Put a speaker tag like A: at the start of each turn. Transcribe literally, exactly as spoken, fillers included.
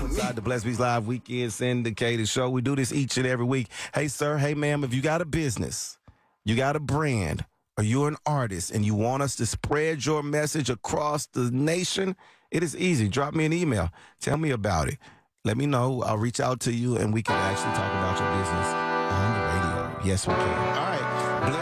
A: inside the Blessed Beats Live Weekend Syndicated Show. We do this each and every week. Hey, sir, hey, ma'am, if you got a business, you got a brand, or you're an artist and you want us to spread your message across the nation, it is easy. Drop me an email. Tell me about it. Let me know. I'll reach out to you and we can actually talk about your business on the radio. Yes, we can. All right.